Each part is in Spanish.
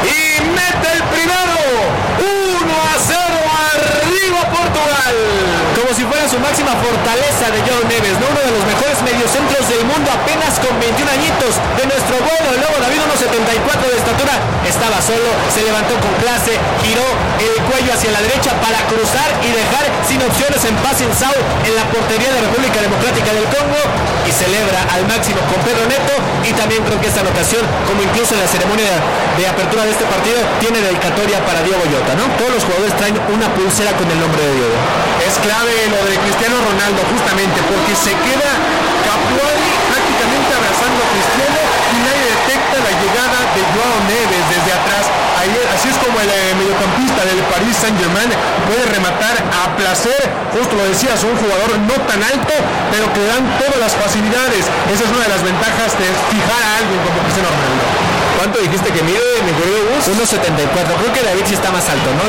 y mete el primero. 1-0, arriba Portugal. Como si fuera su máxima fortaleza de Joao Neves, ¿no? Uno de los mejores mediocentros del mundo, apenas con 21 añitos. De nuestro vuelo, el lobo David, 1.74 de estatura, estaba solo, se levantó con clase, giró el cuello hacia la derecha para cruzar y dejar sin opciones en Pacienzao en la portería de República Democrática del Congo, y celebra al máximo con Pedro Neto. Y también creo que esta anotación, como incluso en la ceremonia de apertura de este partido, tiene dedicatoria para Diogo Jota, ¿no? Todos los jugadores traen una pulsera con el nombre de Diogo. Es clave lo de Cristiano Ronaldo, justamente porque se queda Capuari prácticamente abrazando a Cristiano y nadie detecta la llegada de Joao Neves desde atrás. Así es como el mediocampista del Paris Saint-Germain puede rematar a placer. Justo lo decías, un jugador no tan alto, pero que dan todas las facilidades. Esa es una de las ventajas de fijar a alguien como Cristiano Ronaldo. ¿Cuánto dijiste que mide, mi querido Gus? 1.74. Creo que David sí está más alto, ¿no?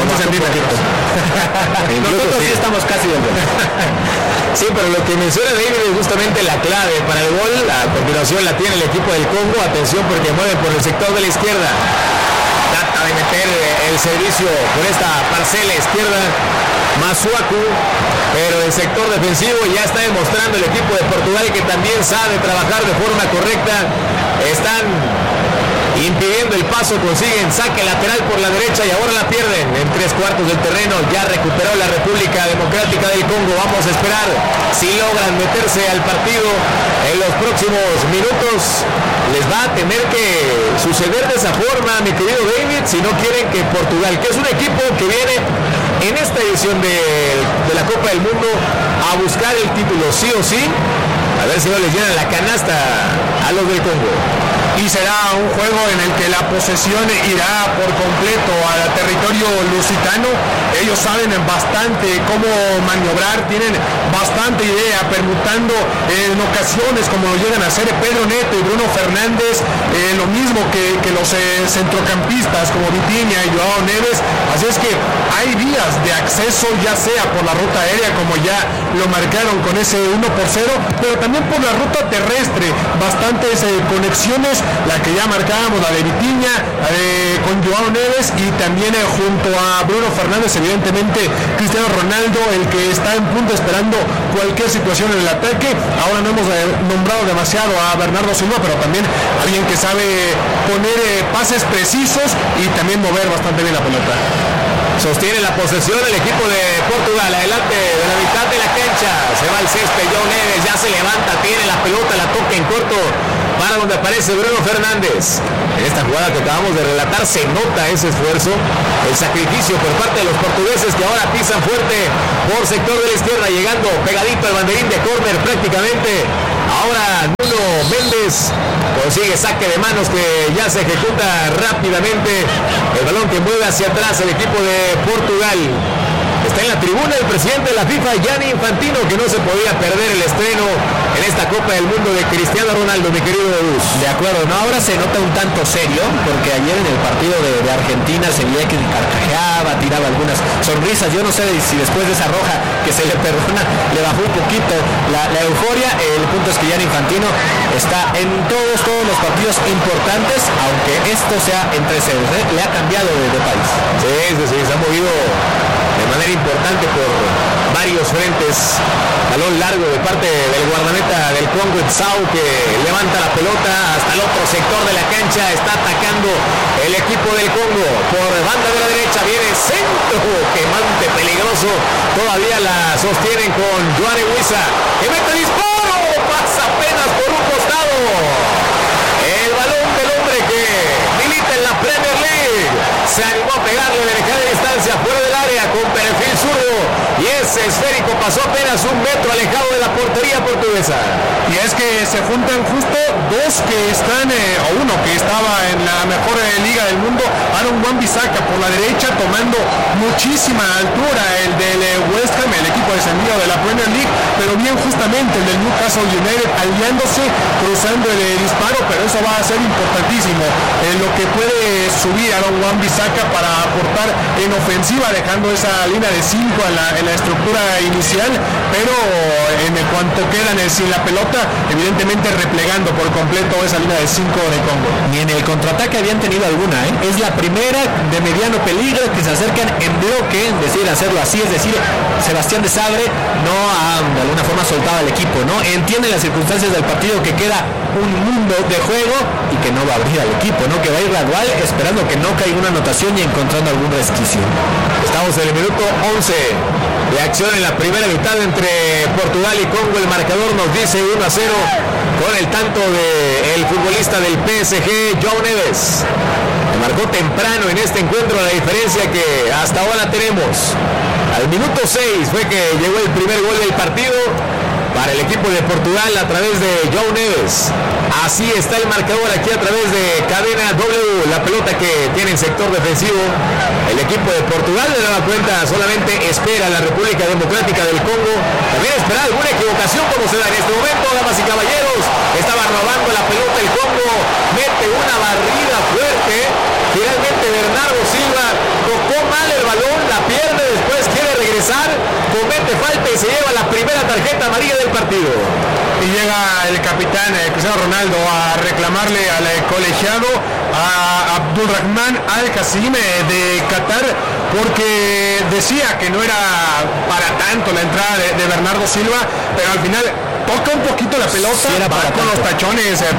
Nosotros sí estamos casi del gol. Sí, pero lo que menciona David es justamente la clave para el gol. A continuación la tiene el equipo del Congo. Atención, porque mueve por el sector de la izquierda. Trata de meter el servicio por esta parcela izquierda Masuaku, pero el sector defensivo ya está demostrando el equipo de Portugal que también sabe trabajar de forma correcta. Están impidiendo el paso, consiguen saque lateral por la derecha y ahora la pierden en 3/4 del terreno. Ya recuperó la República Democrática del Congo. Vamos a esperar si logran meterse al partido en los próximos minutos. Les va a tener que suceder de esa forma, mi querido David, si no quieren que Portugal, que es un equipo que viene en esta edición de la Copa del Mundo a buscar el título sí o sí, a ver si no les llenan la canasta a los del Congo. Y será un juego en el que la posesión irá por completo al territorio lusitano. Ellos saben bastante cómo maniobrar, tienen bastante idea, permutando en ocasiones como lo llegan a hacer Pedro Neto y Bruno Fernández, lo mismo que los centrocampistas como Vitinha y Joao Neves. Así es que hay vías de acceso, ya sea por la ruta aérea, como ya lo marcaron con ese 1-0, pero también por la ruta terrestre, bastantes conexiones, la que ya marcábamos, la de Vitinha, con Joao Neves, y también junto a Bruno Fernández, evidentemente Cristiano Ronaldo, el que está en punto esperando cualquier situación en el ataque. Ahora no hemos nombrado demasiado a Bernardo Silva, pero también alguien que sabe poner pases precisos y también mover bastante bien la pelota. Sostiene la posesión el equipo de Portugal, adelante de la mitad de la cancha, se va al césped, Joao Neves ya se levanta, tiene la pelota, la toca en corto para donde aparece Bruno Fernández. En esta jugada que acabamos de relatar se nota ese esfuerzo, el sacrificio por parte de los portugueses que ahora pisan fuerte por sector de la izquierda, llegando pegadito al banderín de córner prácticamente. Ahora Nuno Méndez consigue saque de manos que ya se ejecuta rápidamente, el balón que mueve hacia atrás el equipo de Portugal. Está en la tribuna el presidente de la FIFA, Gianni Infantino, que no se podía perder el estreno en esta Copa del Mundo de Cristiano Ronaldo, mi querido Luz. De acuerdo, no, ahora se nota un tanto serio, porque ayer en el partido de Argentina se veía que carcajeaba, tiraba algunas sonrisas. Yo no sé si después de esa roja que se le perdona, le bajó un poquito la euforia. El punto es que Gianni Infantino está en todos los partidos importantes, aunque esto sea entre sedes, le ha cambiado de país. Sí, se ha movido de manera importante por varios frentes. Balón largo de parte del guardameta del Congo, Tsao, que levanta la pelota hasta el otro sector de la cancha. Está atacando el equipo del Congo por banda de la derecha, viene centro quemante, peligroso, todavía la sostienen con Joane Huiza, que mete disparo, pasa apenas por un costado. El balón del hombre que milita en la Premier League se animó a pegarle de lejana distancia fuera del área con perfil zurdo, y ese esférico pasó apenas 1 metro alejado de la portería portuguesa. Y es que se juntan justo dos que están, o uno que estaba en la mejor liga del mundo, Aaron Wan-Bissaka por la derecha, tomando muchísima altura, el del West Ham, el equipo descendido de la Premier League, pero pero bien justamente el del Newcastle United aliándose, cruzando el disparo, pero eso va a ser importantísimo, lo que puede subir a Aaron Wan-Bissaka para aportar en ofensiva, dejando esa línea de 5 en la estructura inicial, pero en cuanto quedan sin la pelota, evidentemente replegando por completo esa línea de 5 de Congo. Ni en el contraataque habían tenido alguna, es la primera de mediano peligro que se acercan en bloque, hacerlo así, es decir, Sebastián de Sabre no ha de alguna forma soltado al equipo, ¿no? Entiende las circunstancias del partido, que queda un mundo de juego y que no va a abrir al equipo, ¿no? Que va a ir gradual, esperando que no caiga una anotación y encontrando algún resquicio. Estamos en el minuto 11 de acción en la primera mitad entre Portugal y Congo. El marcador nos dice 1-0 con el tanto del futbolista del PSG, João Neves. Marcó temprano en este encuentro, la diferencia que hasta ahora tenemos. Al minuto 6 fue que llegó el primer gol del partido para el equipo de Portugal a través de João Neves. Así está el marcador aquí a través de Cadena W. La pelota que tiene en sector defensivo el equipo de Portugal, de nueva cuenta solamente espera la República Democrática del Congo. También espera alguna equivocación como se da en este momento, damas y caballeros. Estaba robando la pelota el Congo, mete una barrida fuerte. Finalmente Bernardo Silva tocó mal el balón, la pierde, después quiere regresar, comete falta y se lleva la primera tarjeta amarilla del partido. Y llega el capitán Cristiano Ronaldo a reclamarle al colegiado, a Abdulrahman Al-Qassim de Qatar, porque decía que no era para tanto la entrada de Bernardo Silva, pero al final toca un poquito la pelota, sí, va con los tachones, sí,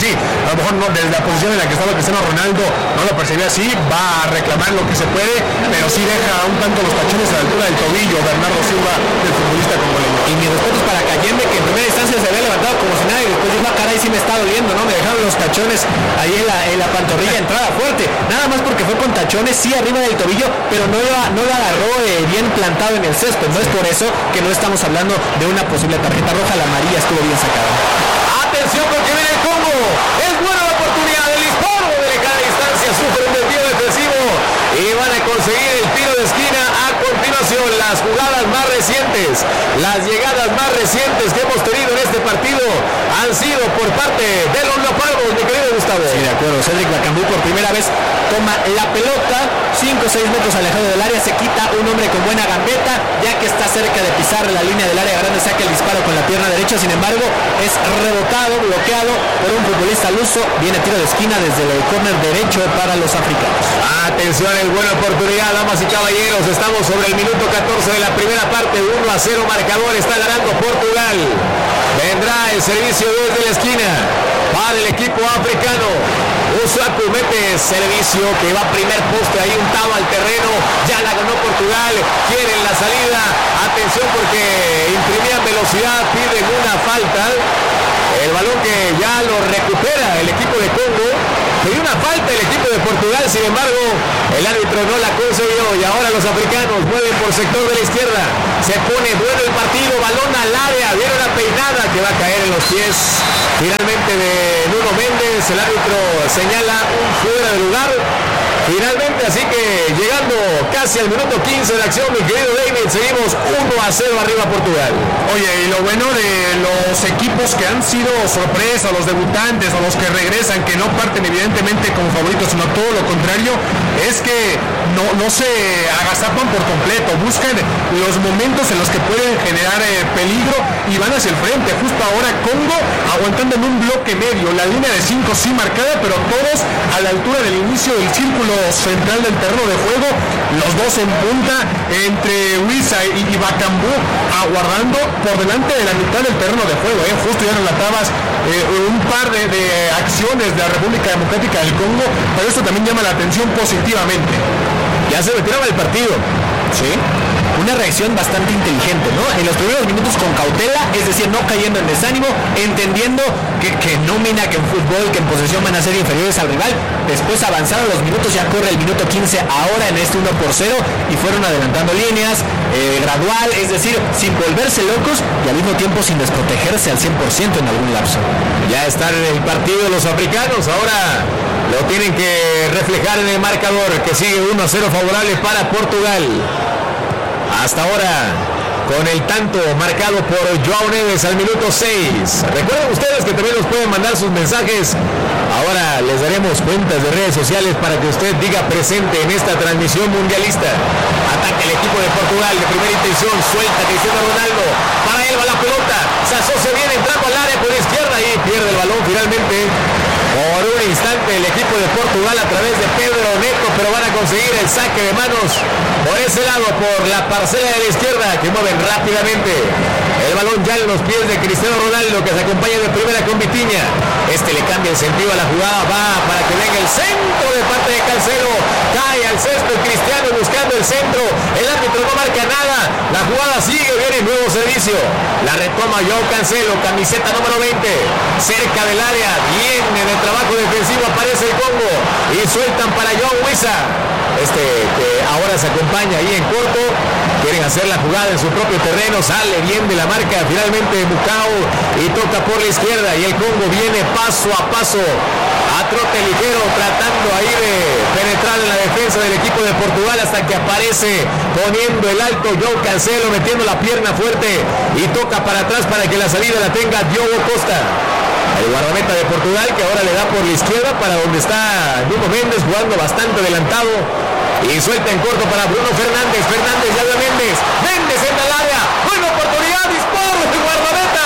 a lo mejor no, desde la posición en la que estaba Cristiano Ronaldo no lo percibía así, va a reclamar lo que se puede, pero sí deja un tanto los tachones a la altura del tobillo Bernardo Silva, del futbolista congoleño. Y mis respetos para Cayembe, que en primera instancia se había levantado como si nada y después dijo, caray, sí me está doliendo, ¿no? Me dejaron los tachones ahí en la pantorrilla, entrada fuerte, nada más porque fue con tachones, sí arriba del tobillo, pero no lo agarró bien plantado en el césped, no es por eso que no estamos hablando de una posible tarjeta roja. La amarilla estuvo bien sacada. Atención porque viene el Congo, es buena la oportunidad del disparo de lejana distancia, sufre un desvío defensivo y van a conseguir el tiro de esquina. A continuación, las jugadas más recientes, las llegadas más recientes que hemos tenido en este partido han sido por parte de los Leopardos, mi querido Gustavo. Sí, de acuerdo, Cédric Bakambu por primera vez toma la pelota, 5 o 6 metros alejado del área, se quita un hombre con buena gambeta, ya que está cerca de pisar la línea del área grande, saca el disparo con la pierna derecha, sin embargo, es rebotado, bloqueado por un futbolista luso, viene tiro de esquina desde el córner derecho para los africanos. Atención, es buena oportunidad, damas y caballeros, estamos sobre el minuto 14 de la primera parte, 1-0 marcador, está ganando Portugal. Vendrá el servicio desde la esquina para el equipo africano. Usaku mete servicio que va primer poste, ahí untado al terreno, ya la ganó Portugal, quieren la salida, atención porque imprimían velocidad, piden una falta, el balón que ya lo recupera el equipo de Congo, pidió una falta el equipo de Portugal, sin embargo el árbitro no la concedió y ahora los africanos mueven por sector de la izquierda, se pone bueno el partido, balón al área, viene una peinada que va a caer en los pies finalmente de Nuno Méndez, el árbitro señala un fuera de lugar finalmente, así que llegando casi al minuto 15 de acción, mi querido David, seguimos 1-0 arriba Portugal. Oye, y lo bueno de los equipos que han sido sorpresa, los debutantes o los que regresan, que no parten evidentemente como favoritos, sino todo lo contrario, es que no se agazapan por completo, buscan los momentos en los que pueden generar peligro y van hacia el frente. Justo ahora Congo aguantando en un bloque medio, la línea de 5 sí marcada, pero todos a la altura del inicio del círculo central del terreno de juego, los dos en punta entre Huiza y Bakambu, aguardando por delante de la mitad del terreno de juego. Justo ya relatabas un par de acciones de la República Democrática del Congo, pero esto también llama la atención positivamente. Ya se retiraba el partido. Sí, una reacción bastante inteligente, ¿no? En los primeros minutos con cautela, es decir, no cayendo en desánimo, entendiendo que no mina que en fútbol, que en posesión van a ser inferiores al rival. Después avanzaron los minutos, ya corre el minuto 15 ahora en este 1-0 y fueron adelantando líneas, gradual, es decir, sin volverse locos y al mismo tiempo sin desprotegerse al 100% en algún lapso. Ya están en el partido los africanos, ahora lo tienen que reflejar en el marcador que sigue 1-0 favorable para Portugal. Hasta ahora con el tanto marcado por Joao Neves al minuto 6. Recuerden ustedes que también nos pueden mandar sus mensajes. Ahora les daremos cuentas de redes sociales para que usted diga presente en esta transmisión mundialista. Ataca el equipo de Portugal de primera intención, suelta Cristiano Ronaldo, para él va la pelota, se asocia bien entrando al área por la izquierda y pierde el balón finalmente. Por un instante el equipo de Portugal a través de Pedro Neto, pero van a conseguir el saque de manos por ese lado, por la parcela de la izquierda, que mueven rápidamente. El balón ya en los pies de Cristiano Ronaldo, que se acompaña de primera con Vitinha. Este le cambia el sentido a la jugada, va para que venga el centro de parte de Cancelo. Cae al césped Cristiano buscando el centro. El árbitro no marca nada. La jugada sigue, viene nuevo servicio. La retoma Joao Cancelo, camiseta número 20. Cerca del área, viene de trabajo defensivo, aparece el Congo. Y sueltan para João Wissa. Que ahora se acompaña ahí en corto. Quieren hacer la jugada en su propio terreno. Sale bien de la marca finalmente Bucao y toca por la izquierda. Y el Congo viene paso a paso, a trote ligero, tratando ahí de penetrar en la defensa del equipo de Portugal, hasta que aparece poniendo el alto Joao Cancelo, metiendo la pierna fuerte y toca para atrás para que la salida la tenga Diogo Costa, el guardameta de Portugal, que ahora le da por la izquierda para donde está Nuno Mendes, jugando bastante adelantado, y suelta en corto para Bruno Fernández. Fernández ya de Méndez en el área, buena oportunidad, disparo del guardameta.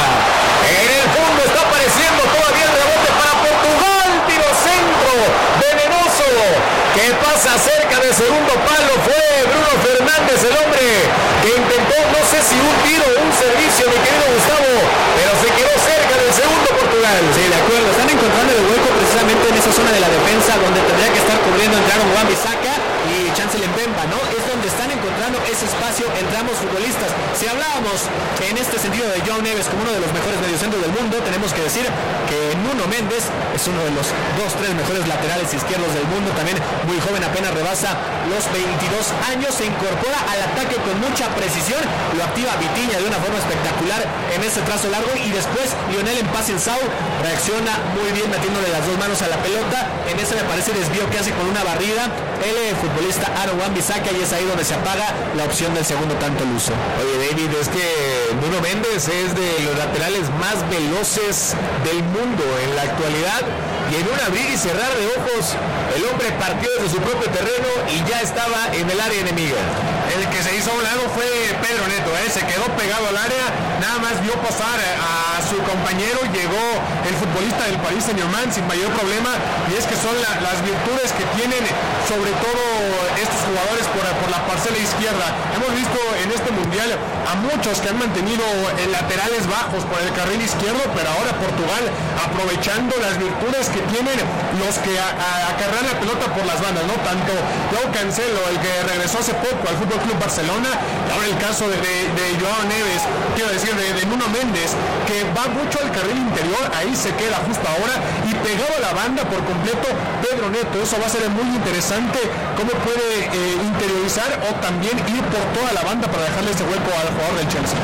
En el fondo está apareciendo todavía el rebote para Portugal, tiro centro venenoso que pasa cerca del segundo palo. Fue Bruno Fernández el hombre que intentó, no sé si un tiro o un servicio, mi querido Gustavo, pero se quedó cerca del segundo Portugal. Sí, de acuerdo, están encontrando el hueco precisamente en esa zona de la defensa donde tendría que estar cubriendo entre Aaron Wan-Bissaka y Chancel Mbemba, ¿no? Es donde están encontrando ese espacio entre ambos futbolistas. Si hablábamos en este sentido de Joao Neves como uno de los mejores mediocentros del mundo, tenemos que decir que Nuno Mendes es uno de los 2-3 mejores laterales izquierdos del mundo, también muy joven, apenas rebasa los 22 años, se incorpora al ataque con mucha precisión, lo activa Vitinha de una forma espectacular en ese trazo largo, y después Lionel Mpassensau reacciona muy bien metiéndole las dos manos a la pelota, en ese me parece desvío que hace con una barrida el futbolista Aaron Wan-Bissaka, y es ahí donde se apaga la opción del segundo tanto luso. Oye David, es que Nuno Mendes es de los laterales más veloces del mundo en la actualidad, y en un abrir y cerrar de ojos el hombre partió desde su propio terreno y ya estaba en el área enemiga. El que se hizo a un lado fue Pedro Neto, se quedó pegado al área, nada más vio pasar a su compañero, llegó el futbolista del Paris Saint-Germain sin mayor problema, y es que son las virtudes que tienen sobre todo estos jugadores por la parcela izquierda. Hemos visto en este mundial a muchos que han mantenido laterales bajos por el carril izquierdo, pero ahora Portugal aprovechando las virtudes que tienen los que acarrean la pelota por las bandas, ¿no? Tanto Joao Cancelo, el que regresó hace poco al FC Barcelona, y ahora el caso de Joao Neves, quiero decir, de Nuno Mendes, que va mucho al carril interior, ahí se queda justo ahora, y pegado a la banda por completo Pedro Neto. Eso va a ser muy interesante, cómo puede interiorizar o también ir por toda la banda para dejarle ese hueco al jugador del Chelsea.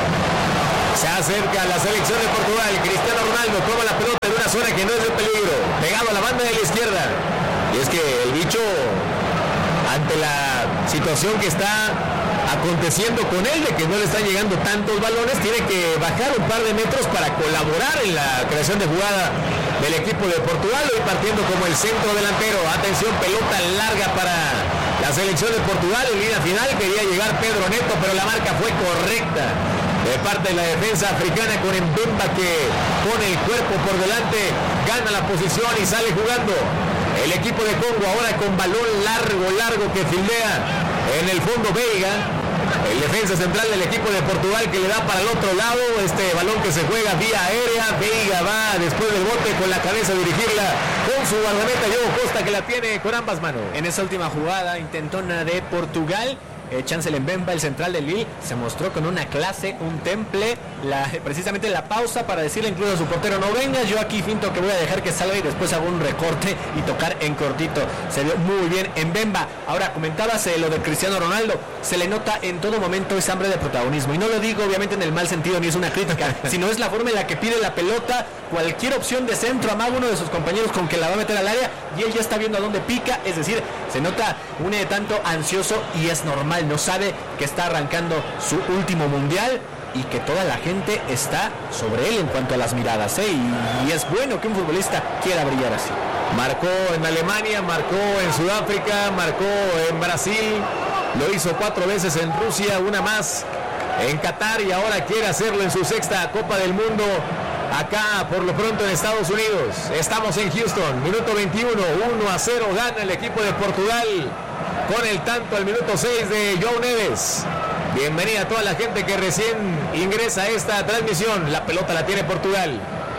Se acerca la selección de Portugal, Cristiano Ronaldo toma la pelota en una zona que no es de peligro, pegado a la banda de la izquierda, y es que el bicho, ante la situación que está aconteciendo con él, de que no le están llegando tantos balones, tiene que bajar un par de metros para colaborar en la creación de jugada del equipo de Portugal, hoy partiendo como el centro delantero. Atención, pelota larga para la selección de Portugal, en línea final quería llegar Pedro Neto, pero la marca fue correcta de parte de la defensa africana, con Mbemba que pone el cuerpo por delante, gana la posición y sale jugando. El equipo de Congo ahora con balón largo que fildea en el fondo Veiga, el defensa central del equipo de Portugal, que le da para el otro lado, este balón que se juega vía aérea. Veiga va después del bote con la cabeza a dirigirla con su guardameta Diogo Costa, que la tiene con ambas manos. En esa última jugada intentona de Portugal, Chancel Mbemba, el central del Lille, se mostró con una clase, un temple, precisamente la pausa para decirle incluso a su portero: no vengas, yo aquí finto que voy a dejar que salga y después hago un recorte y tocar en cortito. Se vio muy bien Mbemba. Ahora comentabas lo de Cristiano Ronaldo, se le nota en todo momento esa hambre de protagonismo, y no lo digo obviamente en el mal sentido ni es una crítica, sino es la forma en la que pide la pelota, cualquier opción de centro, amaga uno de sus compañeros con que la va a meter al área y él ya está viendo a dónde pica, es decir, se nota un tanto ansioso, y es normal Yamal no sabe que está arrancando su último mundial y que toda la gente está sobre él en cuanto a las miradas, y es bueno que un futbolista quiera brillar así. Marcó en Alemania, marcó en Sudáfrica, marcó en Brasil, lo hizo 4 veces en Rusia, una más en Qatar y ahora quiere hacerlo en su 6ª Copa del Mundo acá por lo pronto en Estados Unidos. Estamos en Houston, minuto 21, 1-0 gana el equipo de Portugal con el tanto al minuto 6 de João Neves. Bienvenida a toda la gente que recién ingresa a esta transmisión. La pelota la tiene Portugal.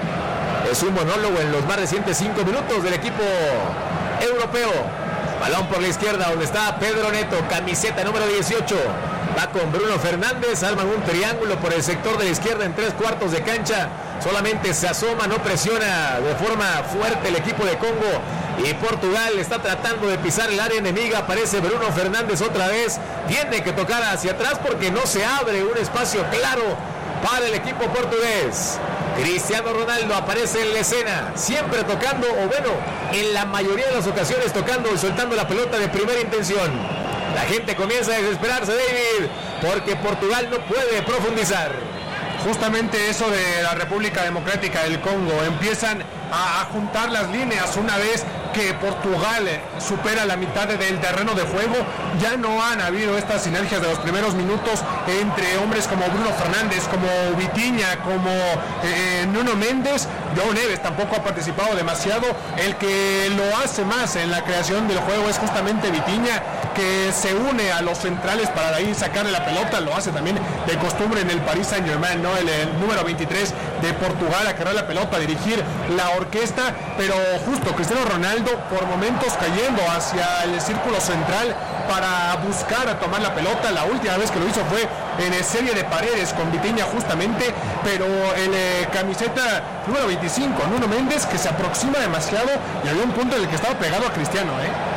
Es un monólogo en los más recientes 5 minutos del equipo europeo. Balón por la izquierda donde está Pedro Neto, camiseta número 18. Va con Bruno Fernández, arman un triángulo por el sector de la izquierda en 3/4 de cancha. Solamente se asoma, no presiona de forma fuerte el equipo de Congo. Y Portugal está tratando de pisar el área enemiga. Aparece Bruno Fernández otra vez. Tiene que tocar hacia atrás porque no se abre un espacio claro para el equipo portugués. Cristiano Ronaldo aparece en la escena, siempre tocando, o bueno, en la mayoría de las ocasiones tocando y soltando la pelota de primera intención. La gente comienza a desesperarse, David, porque Portugal no puede profundizar. Justamente eso de la República Democrática del Congo, empiezan a juntar las líneas una vez que Portugal supera la mitad del terreno de juego. Ya no han habido estas sinergias de los primeros minutos entre hombres como Bruno Fernández, como Vitinha, como Nuno Méndez. João Neves tampoco ha participado demasiado. El que lo hace más en la creación del juego es justamente Vitinha, que se une a los centrales para de ahí sacarle la pelota. Lo hace también de costumbre en el Paris Saint-Germain, ¿no? El número 23 de Portugal, a cargar la pelota, a dirigir la orquesta, pero justo Cristiano Ronaldo por momentos cayendo hacia el círculo central para buscar a tomar la pelota. La última vez que lo hizo fue en serie de paredes con Vitinha justamente, pero el camiseta número 25, Nuno Méndez, que se aproxima demasiado y había un punto en el que estaba pegado a Cristiano,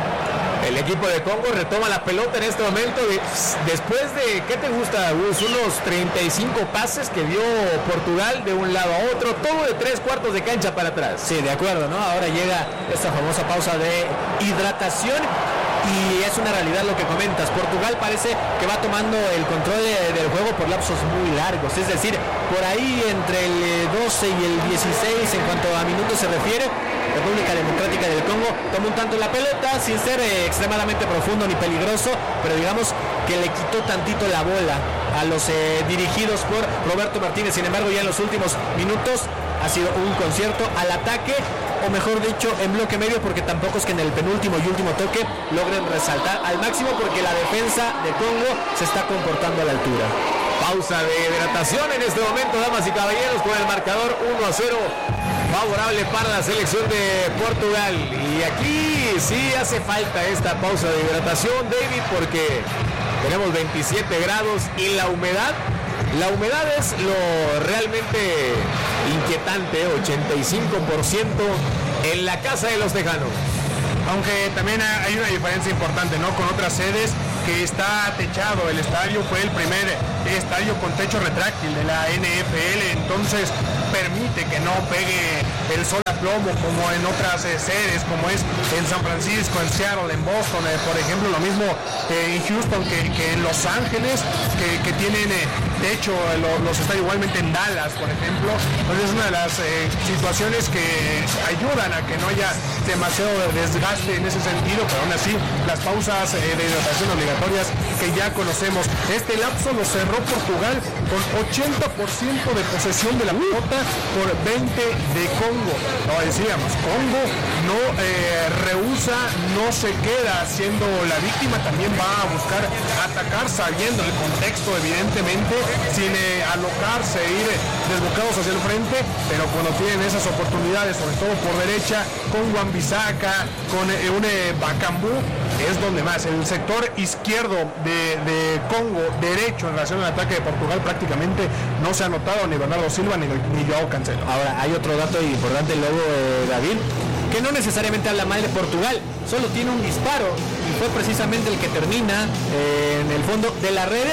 El equipo de Congo retoma la pelota en este momento después de, ¿qué te gusta, Gus? Unos 35 pases que dio Portugal de un lado a otro, todo de 3/4 de cancha para atrás. Sí, de acuerdo, ¿no? Ahora llega esta famosa pausa de hidratación y es una realidad lo que comentas. Portugal parece que va tomando el control del juego por lapsos muy largos, es decir, por ahí entre el 12 y el 16 en cuanto a minutos se refiere. República Democrática del Congo toma un tanto la pelota sin ser extremadamente profundo ni peligroso, pero digamos que le quitó tantito la bola a los dirigidos por Roberto Martínez. Sin embargo, ya en los últimos minutos ha sido un concierto al ataque, o mejor dicho, en bloque medio, porque tampoco es que en el penúltimo y último toque logren resaltar al máximo, porque la defensa de Congo se está comportando a la altura. Pausa de hidratación en este momento, damas y caballeros, con el marcador 1-0 favorable para la selección de Portugal. Y aquí sí hace falta esta pausa de hidratación, David, porque tenemos 27 grados y la humedad es lo realmente inquietante, 85% en la casa de los tejanos. Aunque también hay una diferencia importante, ¿no? Con otras sedes que está techado el estadio, fue el primer estadio con techo retráctil de la NFL, entonces permite que no pegue el sol a plomo como en otras sedes, como es en San Francisco, en Seattle, en Boston, por ejemplo, lo mismo en Houston que en Los Ángeles, que tienen techo, los estadios igualmente en Dallas, por ejemplo. Entonces es una de las situaciones que ayudan a que no haya demasiado desgaste en ese sentido, pero aún así las pausas de hidratación obligatorias que ya conocemos. Este lapso lo cerró Portugal con 80% de posesión de la pelota por 20 de Congo. Lo decíamos, Congo no rehúsa, no se queda siendo la víctima, también va a buscar atacar sabiendo el contexto, evidentemente, sin alocarse e ir desbocados hacia el frente, pero cuando tienen esas oportunidades, sobre todo por derecha, con Wan-Bissaka, con un Bakambu, es donde más. El sector izquierdo de Congo, derecho en relación al ataque de Portugal, prácticamente no se ha notado ni Bernardo Silva ni Joao Cancelo. Ahora, hay otro dato importante luego, David, que no necesariamente habla mal de Portugal, solo tiene un disparo y fue precisamente el que termina en el fondo de las redes,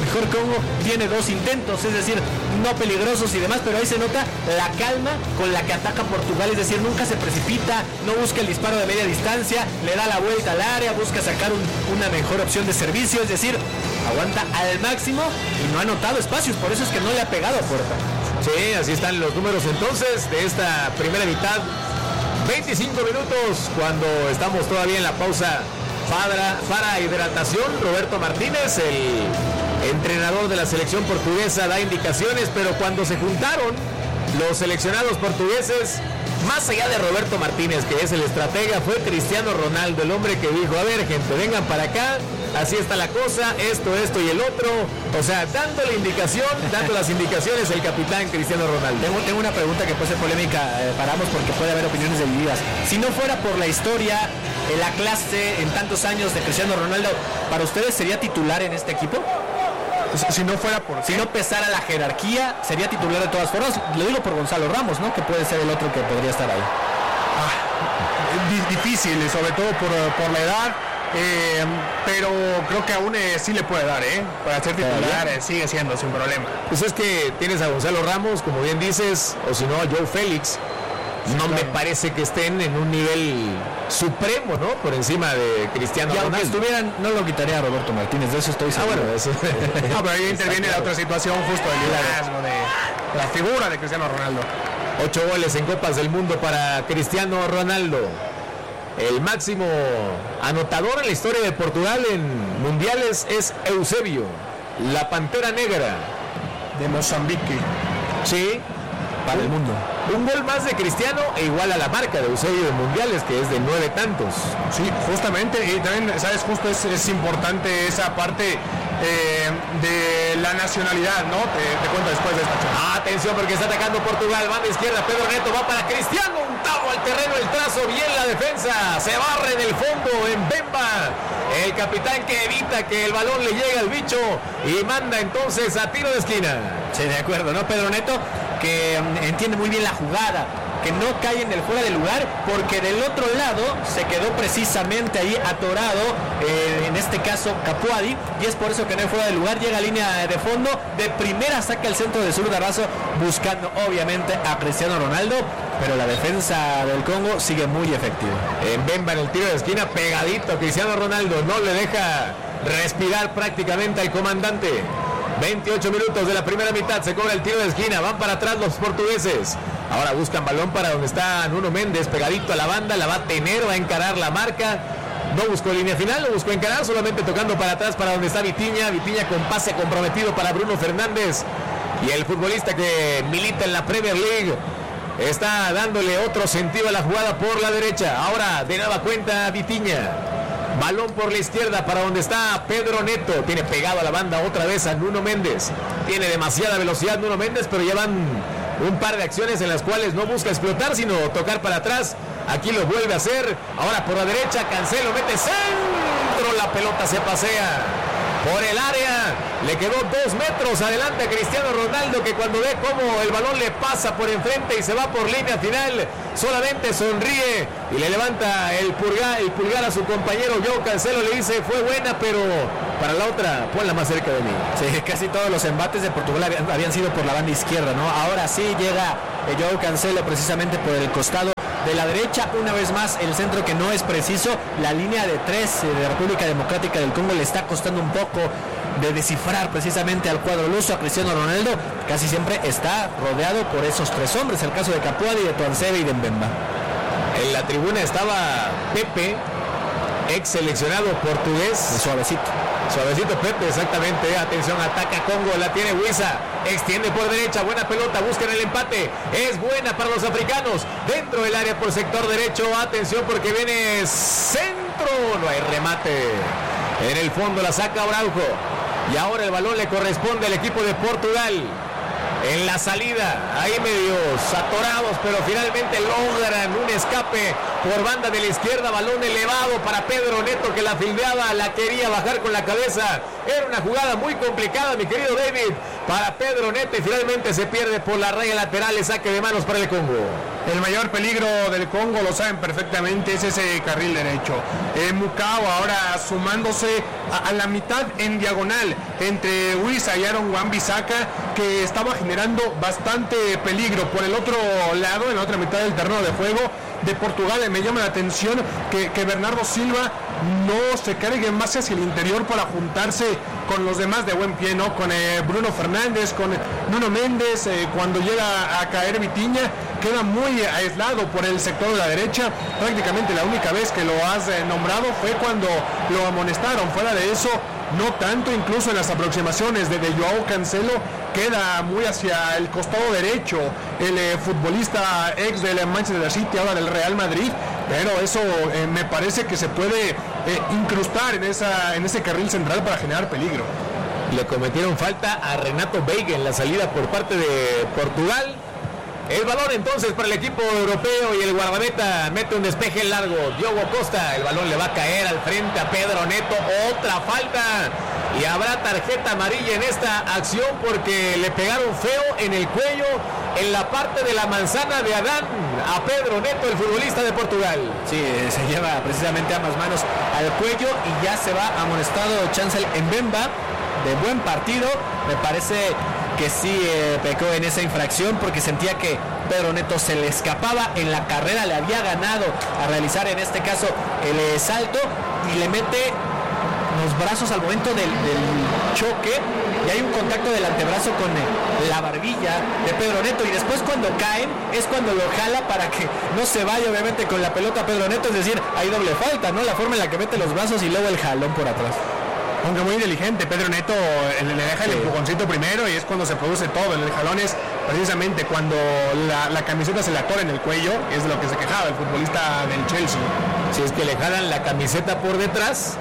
mejor Congo tiene 2 intentos, es decir, no peligrosos y demás, pero ahí se nota la calma con la que ataca Portugal, es decir, nunca se precipita, no busca el disparo de media distancia, le da la vuelta al área, busca sacar una mejor opción de servicio, es decir, aguanta al máximo y no ha notado espacios, por eso es que no le ha pegado a puerta. Sí, así están los números entonces de esta primera mitad. 25 minutos cuando estamos todavía en la pausa para hidratación. Roberto Martínez, el entrenador de la selección portuguesa, da indicaciones, pero cuando se juntaron los seleccionados portugueses, más allá de Roberto Martínez, que es el estratega, fue Cristiano Ronaldo, el hombre que dijo, a ver gente, vengan para acá, así está la cosa, esto y el otro, o sea, dando las indicaciones el capitán Cristiano Ronaldo. Tengo una pregunta que puede ser polémica, paramos porque puede haber opiniones divididas. Si no fuera por la historia, la clase en tantos años de Cristiano Ronaldo, ¿para ustedes sería titular en este equipo? Si no fuera por... Si no pesara la jerarquía, sería titular de todas formas. Lo digo por Gonzalo Ramos, ¿no? Que puede ser el otro que podría estar ahí. Difícil, sobre todo por la edad. Pero creo que aún sí le puede dar, para ser titular sigue siendo sin problema. Pues es que tienes a Gonzalo Ramos, como bien dices, o si no a Joe Félix. No me parece que estén en un nivel supremo, ¿no? Por encima de Cristiano Ronaldo. Aunque estuvieran, no lo quitaría a Roberto Martínez, de eso estoy seguro. Bueno, eso. No, pero ahí interviene la otra situación, justo el liderazgo de la figura de Cristiano Ronaldo. 8 goles en Copas del Mundo para Cristiano Ronaldo. El máximo anotador en la historia de Portugal en mundiales es Eusebio, la Pantera Negra. De Mozambique. Sí. Para el mundo. Un gol más de Cristiano e igual a la marca de Eusebio de mundiales, que es de 9 tantos. Sí, justamente, y también, ¿sabes? Justo es importante esa parte de la nacionalidad, ¿no? Te cuento después de esta charla. Atención porque está atacando Portugal, banda izquierda, Pedro Neto va para Cristiano, un tamo al terreno, el trazo, bien la defensa, se barre en el fondo, en Bemba, el capitán que evita que el balón le llegue al bicho y manda entonces a tiro de esquina. Sí, de acuerdo, ¿no? Pedro Neto, que entiende muy bien la jugada, que no cae en el fuera de lugar, porque del otro lado se quedó precisamente ahí atorado, en este caso Capuadi, y es por eso que no hay fuera de lugar, llega a línea de fondo, de primera saca el centro de zurdazo, buscando obviamente a Cristiano Ronaldo, pero la defensa del Congo sigue muy efectiva. En Bemba en el tiro de esquina, pegadito a Cristiano Ronaldo, no le deja respirar prácticamente al comandante. 28 minutos de la primera mitad, se cobra el tiro de esquina, van para atrás los portugueses. Ahora buscan balón para donde está Nuno Méndez, pegadito a la banda, la va a tener, va a encarar la marca. No buscó línea final, no buscó encarar, solamente tocando para atrás para donde está Vitinha con pase comprometido para Bruno Fernández. Y el futbolista que milita en la Premier League está dándole otro sentido a la jugada por la derecha. Ahora de nueva cuenta Vitinha. Balón por la izquierda para donde está Pedro Neto. Tiene pegado a la banda otra vez a Nuno Méndez. Tiene demasiada velocidad Nuno Méndez, pero llevan un par de acciones en las cuales no busca explotar, sino tocar para atrás. Aquí lo vuelve a hacer. Ahora por la derecha, Cancelo mete centro. La pelota se pasea por el área. Le quedó 2 metros adelante a Cristiano Ronaldo, que cuando ve cómo el balón le pasa por enfrente y se va por línea final, solamente sonríe y le levanta el pulgar a su compañero Joao Cancelo. Le dice, fue buena, pero para la otra, ponla más cerca de mí. Sí, casi todos los embates de Portugal habían sido por la banda izquierda, ¿no? Ahora sí llega Joao Cancelo precisamente por el costado de la derecha, una vez más el centro que no es preciso. La línea de 3 de República Democrática del Congo le está costando un poco de descifrar precisamente al cuadro luso. A Cristiano Ronaldo casi siempre está rodeado por esos 3 hombres, el caso de Capuadi, de Tuanzebe y de Mbemba. En la tribuna estaba Pepe, ex seleccionado portugués. Suavecito Pepe, exactamente. Atención, ataca Congo, la tiene Huiza, extiende por derecha, buena pelota, buscan el empate, es buena para los africanos, dentro del área por sector derecho. Atención porque viene centro, no hay remate, en el fondo la saca Araujo, y ahora el balón le corresponde al equipo de Portugal. En la salida, ahí medios atorados, pero finalmente logran un escape por banda de la izquierda, balón elevado para Pedro Neto, que la fildeaba, la quería bajar con la cabeza. Era una jugada muy complicada, mi querido David, para Pedro Neto, y finalmente se pierde por la raya lateral, el saque de manos para el Congo. El mayor peligro del Congo, lo saben perfectamente, es ese carril derecho. Mukau ahora sumándose a la mitad en diagonal entre Huiza y Aaron Wan-Bissaka, que estaba generando bastante peligro. Por el otro lado, en la otra mitad del terreno de juego de Portugal, me llama la atención que Bernardo Silva no se cargue más hacia el interior para juntarse con los demás de buen pie, ¿no? Con Bruno Fernández, con Nuno Méndez, cuando llega a caer Vitinha, queda muy aislado por el sector de la derecha. Prácticamente la única vez que lo has nombrado fue cuando lo amonestaron. Fuera de eso, no tanto, incluso en las aproximaciones de Joao Cancelo, queda muy hacia el costado derecho el futbolista ex del Manchester City, ahora del Real Madrid, pero eso me parece que se puede incrustar en ese carril central para generar peligro. Le cometieron falta a Renato Veiga en la salida por parte de Portugal. El balón entonces para el equipo europeo y el guardameta mete un despeje largo. Diogo Costa, el balón le va a caer al frente a Pedro Neto. Otra falta y habrá tarjeta amarilla en esta acción porque le pegaron feo en el cuello, en la parte de la manzana de Adán, a Pedro Neto, el futbolista de Portugal. Sí, se lleva precisamente ambas manos al cuello y ya se va amonestado Chancel Mbemba. De buen partido, me parece que sí pecó en esa infracción porque sentía que Pedro Neto se le escapaba en la carrera, le había ganado a realizar en este caso el salto y le mete los brazos al momento del choque y hay un contacto del antebrazo con la barbilla de Pedro Neto y después cuando caen es cuando lo jala para que no se vaya obviamente con la pelota Pedro Neto, es decir, hay doble falta, ¿no? La forma en la que mete los brazos y luego el jalón por atrás. Aunque muy inteligente, Pedro Neto le deja el empujoncito primero y es cuando se produce todo. En el jalón es precisamente cuando la camiseta se le atora en el cuello, es de lo que se quejaba el futbolista del Chelsea. Si es que le jalan la camiseta por detrás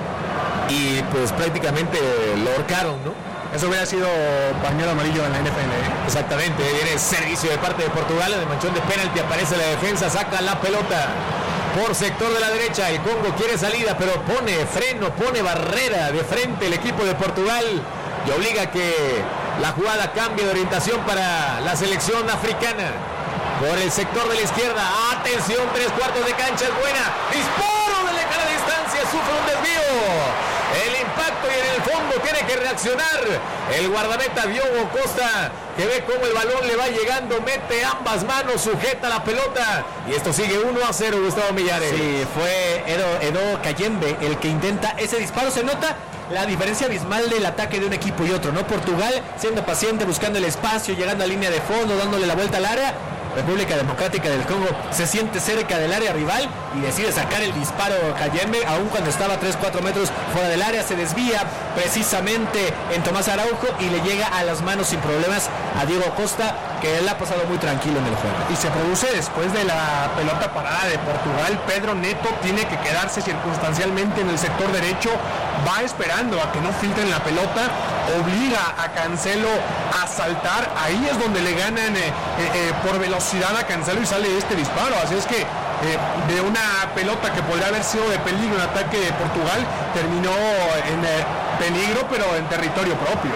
y pues prácticamente lo ahorcaron, ¿no? Eso hubiera sido pañuelo amarillo en la NFL. Exactamente, viene servicio de parte de Portugal, en el manchón de penalti aparece la defensa, saca la pelota por sector de la derecha, el Congo quiere salida, pero pone freno, pone barrera de frente el equipo de Portugal y obliga a que la jugada cambie de orientación para la selección africana. Por el sector de la izquierda, atención, 3/4 de cancha, es buena, disparo de lejana distancia, sufre un desvío. El impacto y en el fondo tiene que reaccionar el guardameta Diogo Costa, que ve cómo el balón le va llegando, mete ambas manos, sujeta la pelota y esto sigue 1-0, Gustavo Millares. Sí, fue Edo Kayembe el que intenta ese disparo. Se nota la diferencia abismal del ataque de un equipo y otro, ¿no? Portugal siendo paciente, buscando el espacio, llegando a línea de fondo, dándole la vuelta al área. República Democrática del Congo se siente cerca del área rival y decide sacar el disparo Kayembe, aun cuando estaba 3-4 metros fuera del área, se desvía precisamente en Tomás Araujo y le llega a las manos sin problemas a Diego Costa, que él ha pasado muy tranquilo en el juego. Y se produce después de la pelota parada de Portugal. Pedro Neto tiene que quedarse circunstancialmente en el sector derecho, va esperando a que no filtren la pelota, obliga a Cancelo a saltar, ahí es donde le ganan por velocidad a Cancelo y sale este disparo. Así es que de una pelota que podría haber sido de peligro en ataque de Portugal, terminó en peligro pero en territorio propio.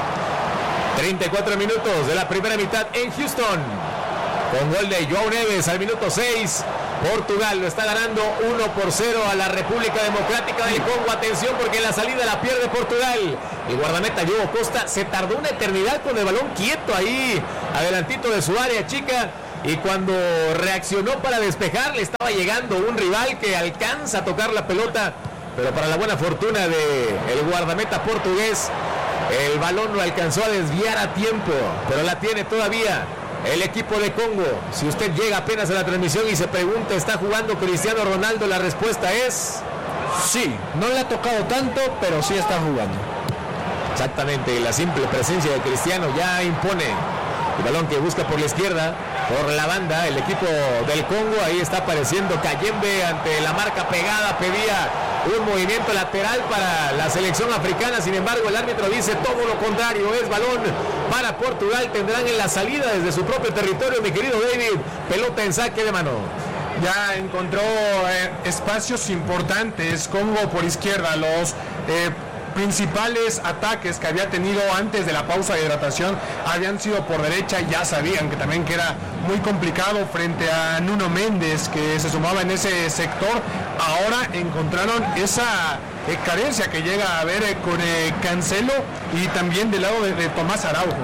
34 minutos de la primera mitad en Houston, con gol de Joao Neves al minuto 6. Portugal lo está ganando 1-0 a la República Democrática del Congo. Atención porque en la salida la pierde Portugal. El guardameta Diogo Costa se tardó una eternidad con el balón quieto ahí, adelantito de su área chica. Y cuando reaccionó para despejar, le estaba llegando un rival que alcanza a tocar la pelota. Pero para la buena fortuna del guardameta portugués, el balón lo alcanzó a desviar a tiempo. Pero la tiene todavía el equipo de Congo. Si usted llega apenas a la transmisión y se pregunta, ¿está jugando Cristiano Ronaldo? La respuesta es sí. No le ha tocado tanto, pero sí está jugando. Exactamente, la simple presencia de Cristiano ya impone. El balón que busca por la izquierda, por la banda, el equipo del Congo. Ahí está apareciendo Kayembe ante la marca pegada, pedía un movimiento lateral para la selección africana. Sin embargo, el árbitro dice todo lo contrario, es balón para Portugal. Tendrán en la salida desde su propio territorio, mi querido David, pelota en saque de mano. Ya encontró espacios importantes. Congo por izquierda, los principales ataques que había tenido antes de la pausa de hidratación habían sido por derecha. Ya sabían que también que era muy complicado frente a Nuno Méndez, que se sumaba en ese sector. Ahora encontraron esa carencia que llega a haber con Cancelo y también del lado de Tomás Araujo.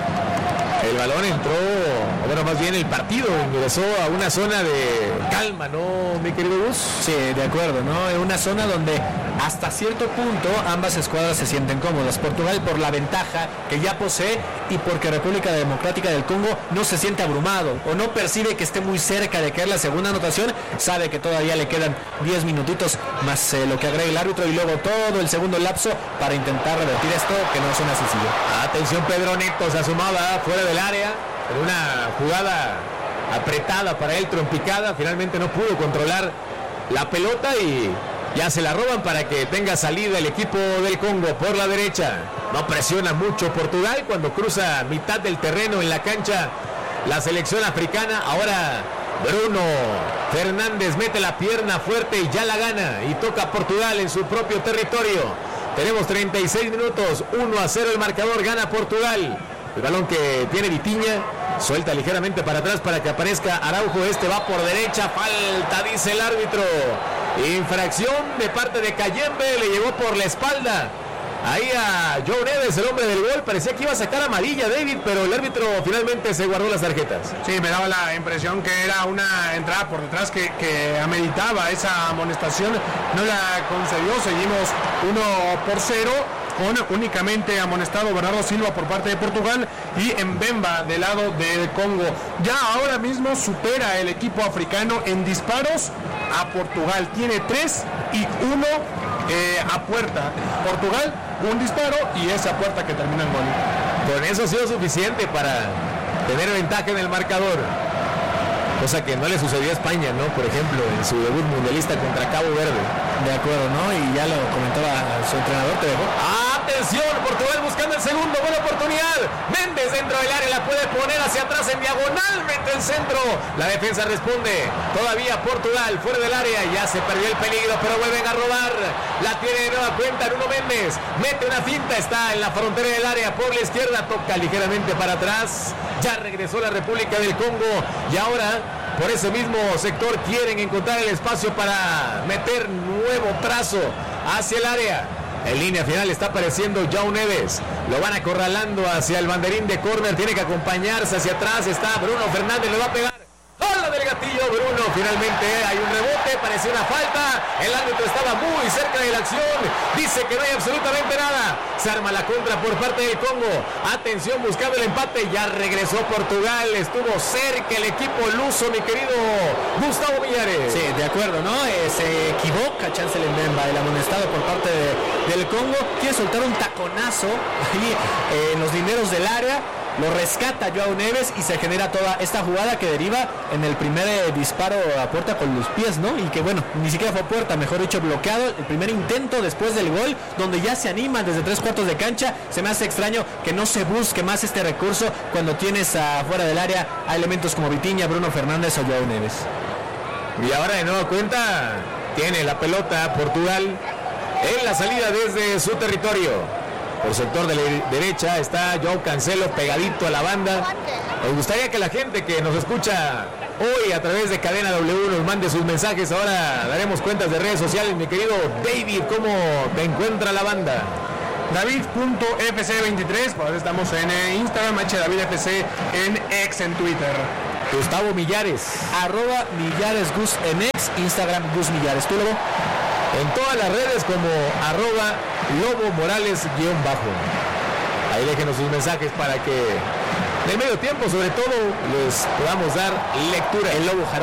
El balón entró, bueno, más bien el partido ingresó a una zona de calma, ¿no, mi querido Gus? Sí, de acuerdo, ¿no? En una zona donde hasta cierto punto ambas escuadras se sienten cómodas. Portugal por la ventaja que ya posee y porque República Democrática del Congo no se siente abrumado o no percibe que esté muy cerca de caer la segunda anotación. Sabe que todavía le quedan 10 minutitos más lo que agrega el árbitro y luego todo el segundo lapso para intentar revertir esto, que no suena sencillo. Atención, Pedro Neto se asomaba fuera del área, en una jugada apretada para él, trompicada, finalmente no pudo controlar la pelota y ya se la roban para que tenga salida el equipo del Congo por la derecha. No presiona mucho Portugal cuando cruza mitad del terreno en la cancha la selección africana. Ahora Bruno Fernández mete la pierna fuerte y ya la gana y toca a Portugal en su propio territorio. Tenemos 36 minutos, 1-0 el marcador, gana Portugal. El balón que tiene Vitinha, suelta ligeramente para atrás para que aparezca Araujo. Este va por derecha, falta, dice el árbitro. Infracción de parte de Cayembe, le llegó por la espalda ahí a Joe Neves, el hombre del gol. Parecía que iba a sacar amarilla, David, pero el árbitro finalmente se guardó las tarjetas. Sí, me daba la impresión que era una entrada por detrás que ameritaba esa amonestación. No la concedió, seguimos 1-0. Con únicamente amonestado Bernardo Silva por parte de Portugal y Mbemba del lado de Congo. Ya ahora mismo supera el equipo africano en disparos a Portugal. Tiene 3 y 1 a puerta. Portugal, un disparo y esa puerta que termina en gol. Con eso ha sido suficiente para tener ventaja en el marcador. Cosa que no le sucedió a España, ¿no? Por ejemplo, en su debut mundialista contra Cabo Verde. De acuerdo, ¿no? Y ya lo comentaba su entrenador, te dejó. ¡Atención! Portugal buscando el segundo, buena oportunidad. Méndez dentro del área, la puede poner hacia atrás en diagonal, mete el centro. La defensa responde. Todavía Portugal fuera del área, ya se perdió el peligro, pero vuelven a robar. La tiene de nueva cuenta Nuno Méndez. Mete una finta, está en la frontera del área por la izquierda, toca ligeramente para atrás. Ya regresó la República del Congo y ahora por ese mismo sector quieren encontrar el espacio para meter nuevo trazo hacia el área. En línea final está apareciendo Joe Neves. Lo van acorralando hacia el banderín de córner. Tiene que acompañarse hacia atrás. Está Bruno Fernández, le va a pegar. ¡Hola del gatillo, Bruno! Finalmente hay un rebote, parecía una falta. El árbitro estaba muy cerca de la acción. Dice que no hay absolutamente nada. Se arma la contra por parte del Congo. Atención, buscando el empate. Ya regresó Portugal. Estuvo cerca el equipo luso, mi querido Gustavo Millares. Sí, de acuerdo, ¿no? Se equivoca Chancellor Mbemba, el amonestado por parte del Congo. Quiere soltar un taconazo ahí en los dineros del área. Lo rescata Joao Neves y se genera toda esta jugada que deriva en el primer disparo a puerta con los pies, ¿no? Y que bueno, ni siquiera fue puerta, mejor dicho, bloqueado. El primer intento después del gol, donde ya se animan desde 3/4 de cancha. Se me hace extraño que no se busque más este recurso cuando tienes afuera del área a elementos como Vitinha, Bruno Fernández o Joao Neves. Y ahora de nueva cuenta tiene la pelota Portugal en la salida desde su territorio. Por sector de la derecha está Joao Cancelo pegadito a la banda. Nos gustaría que la gente que nos escucha hoy a través de Cadena W nos mande sus mensajes. Ahora daremos cuentas de redes sociales. Mi querido David, ¿cómo te encuentra la banda? David.fc23, por ahora estamos en Instagram, HDavidFC en X en Twitter. Gustavo Millares. @MillaresGus en X, Instagram Gus Millares. ¿Tú, Lobo? En todas las redes como @Lobo Morales_. Ahí déjenos sus mensajes para que en el medio tiempo sobre todo les podamos dar lectura. El Lobo